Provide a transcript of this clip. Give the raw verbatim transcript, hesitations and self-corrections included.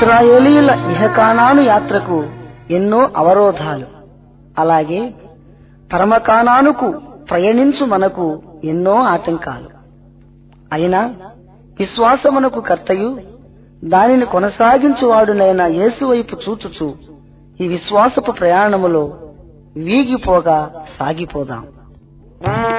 ఇశ్రాయేలీయుల ఇహకానాను యాత్రకు ఎన్నో అవరోధాలు, అలాగే పరమకానానుకు ప్రయాణించు మనకు ఎన్నో ఆటంకాలు. అయినా విశ్వాసమునకు కర్తయు దానిని కొనసాగించువాడునైన యేసు వైపు చూచుచూ ఈ విశ్వాసపు ప్రయాణములో వీగిపోగా సాగిపోదాం.